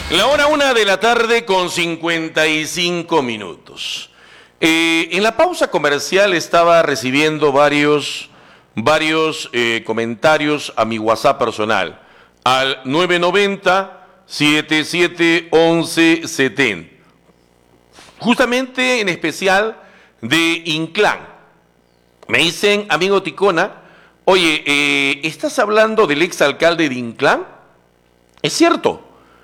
La hora 1 de la tarde con 55 minutos. En la pausa comercial estaba recibiendo varios comentarios a mi WhatsApp personal, al 990-771170. Justamente en especial de Inclán. Me dicen, amigo Ticona, oye, ¿estás hablando del exalcalde de Inclán? Es cierto.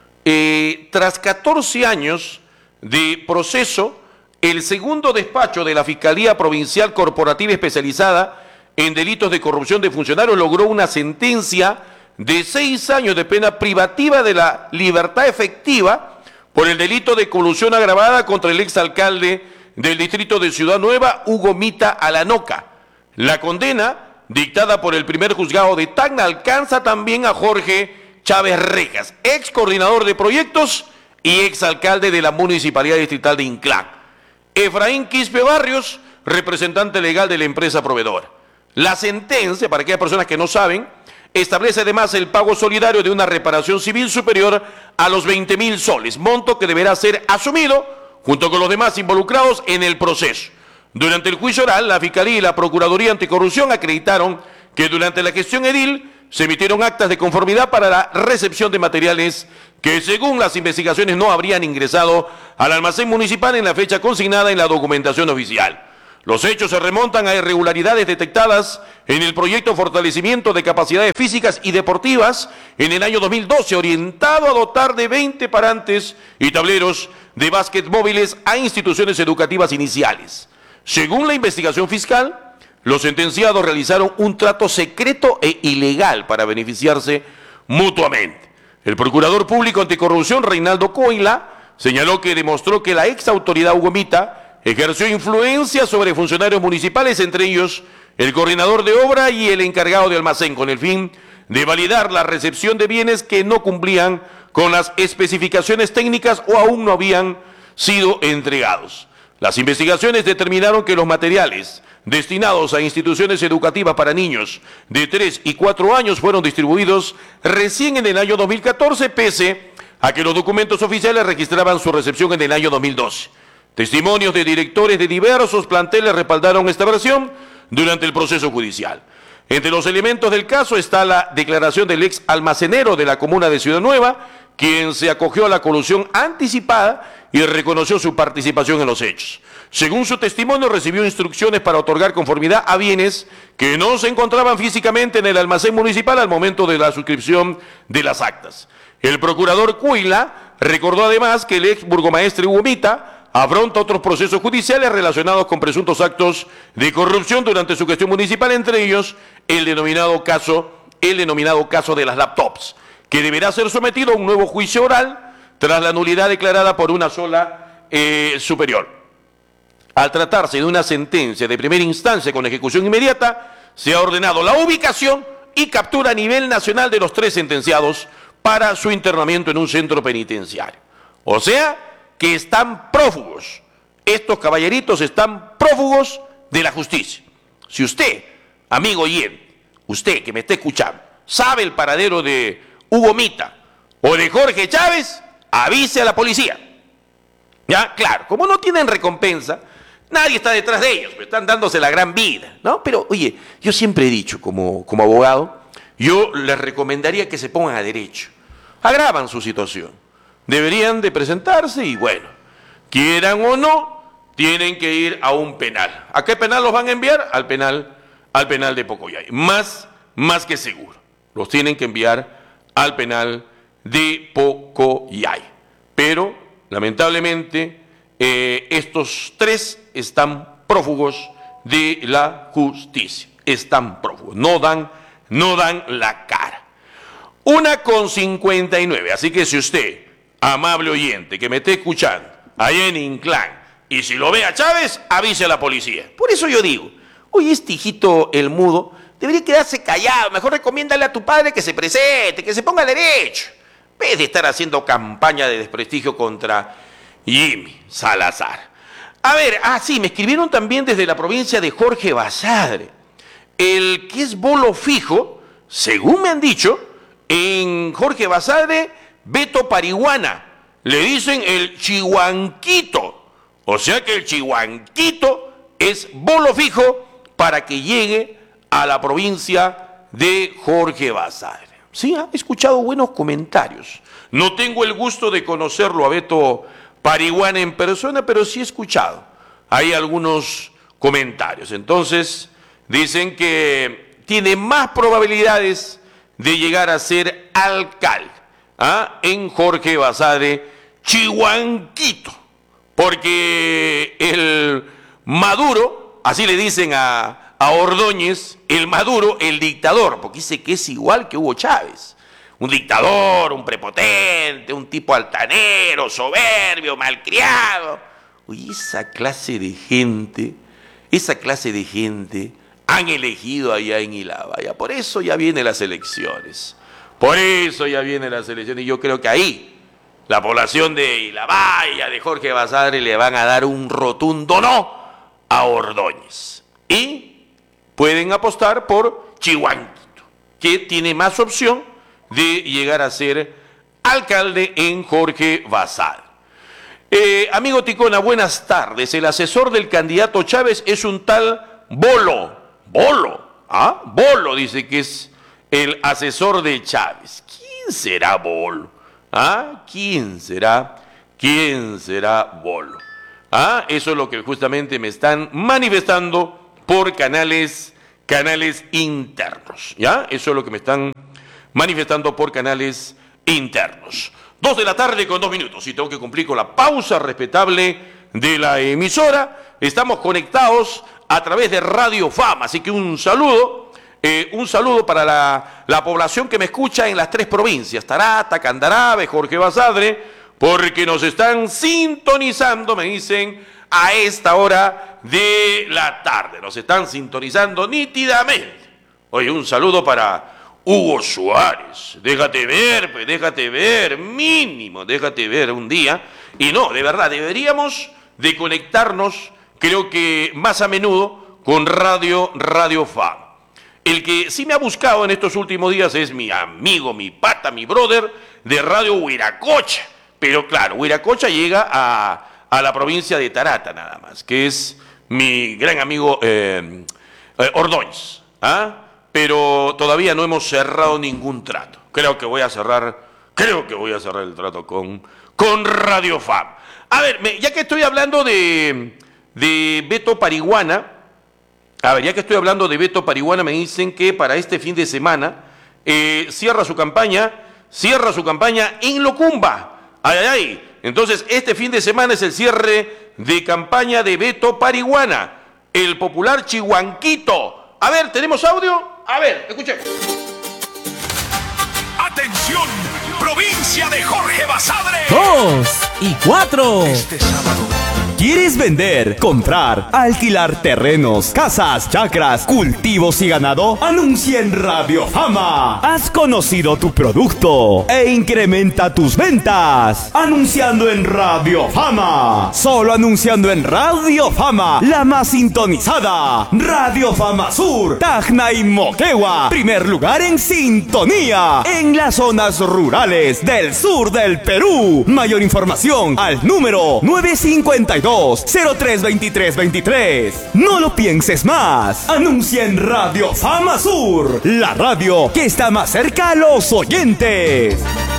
Tras 14 años de proceso, el segundo despacho de la Fiscalía Provincial Corporativa Especializada en Delitos de Corrupción de Funcionarios logró una sentencia de 6 años de pena privativa de la libertad efectiva por el delito de colusión agravada contra el exalcalde del distrito de Ciudad Nueva, Hugo Mita Alanoca. La condena, dictada por el primer juzgado de Tacna, alcanza también a Jorge Chávez Rejas, ex coordinador de proyectos y exalcalde de la Municipalidad Distrital de Inclán. Efraín Quispe Barrios, representante legal de la empresa proveedora. La sentencia, para aquellas personas que no saben, establece además el pago solidario de una reparación civil superior a los 20.000 soles, monto que deberá ser asumido junto con los demás involucrados en el proceso. Durante el juicio oral, la Fiscalía y la Procuraduría Anticorrupción acreditaron que durante la gestión edil se emitieron actas de conformidad para la recepción de materiales que, según las investigaciones, no habrían ingresado al almacén municipal en la fecha consignada en la documentación oficial. Los hechos se remontan a irregularidades detectadas en el proyecto Fortalecimiento de Capacidades Físicas y Deportivas en el año 2012, orientado a dotar de 20 parantes y tableros de básquet móviles a instituciones educativas iniciales. Según la investigación fiscal, los sentenciados realizaron un trato secreto e ilegal para beneficiarse mutuamente. El procurador público anticorrupción, Reinaldo Coila, señaló que demostró que la ex autoridad Hugo Mita ejerció influencia sobre funcionarios municipales, entre ellos el coordinador de obra y el encargado de almacén, con el fin de validar la recepción de bienes que no cumplían con las especificaciones técnicas o aún no habían sido entregados. Las investigaciones determinaron que los materiales destinados a instituciones educativas para niños de 3 y 4 años fueron distribuidos recién en el año 2014, pese a que los documentos oficiales registraban su recepción en el año 2012. Testimonios de directores de diversos planteles respaldaron esta versión durante el proceso judicial. Entre los elementos del caso está la declaración del ex almacenero de la comuna de Ciudad Nueva, quien se acogió a la colusión anticipada y reconoció su participación en los hechos. Según su testimonio, recibió instrucciones para otorgar conformidad a bienes que no se encontraban físicamente en el almacén municipal al momento de la suscripción de las actas. El procurador Cuila recordó además que el ex burgomaestre Hugo Mita afronta otros procesos judiciales relacionados con presuntos actos de corrupción durante su gestión municipal, entre ellos el denominado caso de las laptops, que deberá ser sometido a un nuevo juicio oral tras la nulidad declarada por una sola superior. Al tratarse de una sentencia de primera instancia con ejecución inmediata, se ha ordenado la ubicación y captura a nivel nacional de los 3 sentenciados para su internamiento en un centro penitenciario. O sea, que están prófugos. Estos caballeritos están prófugos de la justicia. Si usted, amigo oyente, usted que me está escuchando, sabe el paradero de Hugo Mita o de Jorge Chávez, avise a la policía. Ya, claro, como no tienen recompensa, nadie está detrás de ellos, están dándose la gran vida, ¿no? Pero, oye, yo siempre he dicho, como abogado, yo les recomendaría que se pongan a derecho. Agravan su situación. Deberían de presentarse y, bueno, quieran o no, tienen que ir a un penal. ¿A qué penal los van a enviar? Al penal de Pocoyay. Más que seguro. Los tienen que enviar al penal de Pocoyay. Pero, lamentablemente, estos 3 están prófugos de la justicia. Están prófugos. No dan la cara. 1:59. Así que si usted, amable oyente, que me esté escuchando, allá en Inclán, y si lo ve a Chávez, avise a la policía. Por eso yo digo, oye, este hijito el mudo debería quedarse callado. Mejor recomiéndale a tu padre que se presente, que se ponga derecho. En vez de estar haciendo campaña de desprestigio contra Jimmy Salazar. A ver, sí, me escribieron también desde la provincia de Jorge Basadre. El que es bolo fijo, según me han dicho, en Jorge Basadre, Beto Parihuana, le dicen el chihuanquito. O sea que el chihuanquito es bolo fijo para que llegue a la provincia de Jorge Basadre. Sí, he escuchado buenos comentarios. No tengo el gusto de conocerlo a Beto Parihuana en persona, pero sí he escuchado. Hay algunos comentarios. Entonces, dicen que tiene más probabilidades de llegar a ser alcalde en Jorge Basadre, Chihuanquito. Porque el Maduro, así le dicen a Ordóñez, el Maduro, el dictador, porque dice que es igual que Hugo Chávez. Un dictador, un prepotente, un tipo altanero, soberbio, malcriado. Oye, esa clase de gente han elegido allá en Ilabaya. Por eso ya vienen las elecciones. Y yo creo que ahí la población de Ilabaya, de Jorge Basadre, le van a dar un rotundo no a Ordóñez. Y pueden apostar por Chihuanquito, que tiene más opción de llegar a ser alcalde en Jorge Basadre. Amigo Ticona, buenas tardes. El asesor del candidato Chávez es un tal Bolo. Bolo dice que es el asesor de Chávez. ¿Quién será Bolo? ¿Quién será Bolo? Eso es lo que justamente me están manifestando por canales internos, ¿ya? Eso es lo que me están manifestando por canales internos. 2:02 p.m. y tengo que cumplir con la pausa respetable de la emisora. Estamos conectados a través de Radio Fama, así que un saludo para la población que me escucha en las 3 provincias, Tarata, Candarave, Jorge Basadre, porque nos están sintonizando, me dicen, a esta hora de la tarde. Nos están sintonizando nítidamente. Oye, un saludo para Hugo Suárez. Déjate ver, mínimo, déjate ver un día. Y no, de verdad, deberíamos de conectarnos, creo que más a menudo, con Radio Fama. El que sí me ha buscado en estos últimos días es mi amigo, mi pata, mi brother de Radio Huiracocha. Pero claro, Huiracocha llega a la provincia de Tarata nada más, que es mi gran amigo Ordóñez. Pero todavía no hemos cerrado ningún trato. Creo que voy a cerrar el trato con Radio Fama. A ver, ya que estoy hablando de Beto Parihuana, me dicen que para este fin de semana cierra su campaña en Locumba. Ay. Entonces, este fin de semana es el cierre de campaña de Beto Parihuana, el popular Chihuanquito. A ver, ¿tenemos audio? A ver, escuchemos. ¡Atención! Provincia de Jorge Basadre. 2 y 4. Este sábado. ¿Quieres vender, comprar, alquilar terrenos, casas, chacras, cultivos y ganado? Anuncia en Radio Fama. Has conocido tu producto e incrementa tus ventas. Anunciando en Radio Fama. Solo anunciando en Radio Fama, la más sintonizada. Radio Fama Sur, Tacna y Moquegua. Primer lugar en sintonía en las zonas rurales del sur del Perú. Mayor información al número 952-032323. No lo pienses más. Anuncia en Radio Fama Sur, la radio que está más cerca a los oyentes.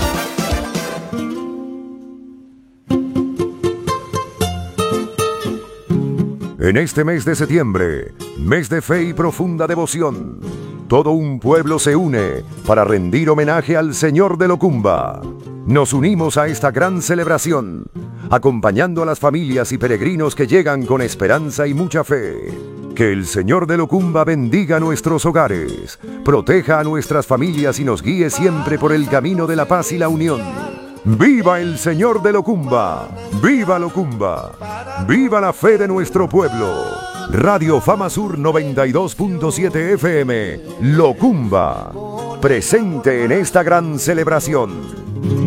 En este mes de septiembre, mes de fe y profunda devoción, todo un pueblo se une para rendir homenaje al Señor de Locumba. Nos unimos a esta gran celebración, acompañando a las familias y peregrinos que llegan con esperanza y mucha fe. Que el Señor de Locumba bendiga nuestros hogares, proteja a nuestras familias y nos guíe siempre por el camino de la paz y la unión. ¡Viva el Señor de Locumba! ¡Viva Locumba! ¡Viva la fe de nuestro pueblo! Radio Fama Sur 92.7 FM, Locumba, presente en esta gran celebración.